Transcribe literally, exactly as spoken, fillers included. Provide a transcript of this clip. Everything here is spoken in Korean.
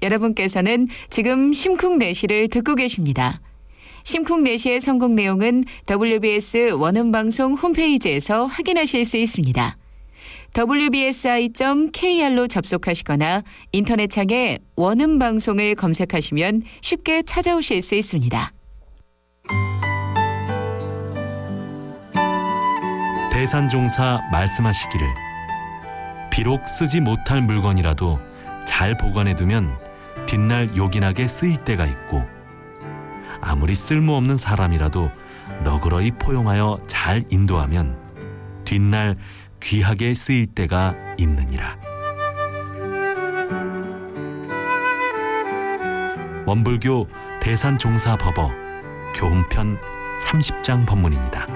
여러분께서는 지금 심쿵내시를 듣고 계십니다. 심쿵내시의 성공 내용은 더블유비에스 원음방송 홈페이지에서 확인하실 수 있습니다. 더블유비에스아이 닷 케이알로 접속하시거나 인터넷창에 원음방송을 검색하시면 쉽게 찾아오실 수 있습니다. 대산종사 말씀하시기를 비록 쓰지 못할 물건이라도 잘 보관해두면 뒷날 요긴하게 쓰일 때가 있고 아무리 쓸모없는 사람이라도 너그러이 포용하여 잘 인도하면 뒷날 귀하게 쓰일 때가 있느니라. 원불교 대산종사법어 교훈편 삼십 장 법문입니다.